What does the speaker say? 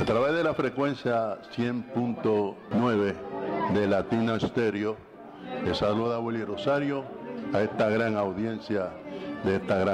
través de la frecuencia 100.9 de Latino Estéreo, le saluda Willy Rosario a esta gran audiencia de esta gran